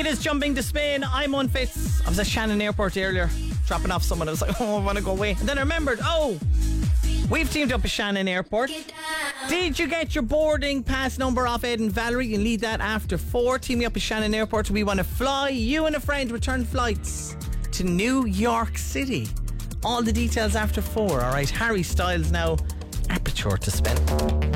is Jumping to Spain. I'm Owen Fitz. I was at Shannon Airport earlier, dropping off someone. I was like, I want to go away. And then I remembered, we've teamed up at Shannon Airport. Did you get your boarding pass number off Ed and Valerie? You can leave that after 4. Team me up at Shannon Airport. We want to fly you and a friend return flights to New York City. All the details after 4. Alright, Harry Styles now. Aperture to spin.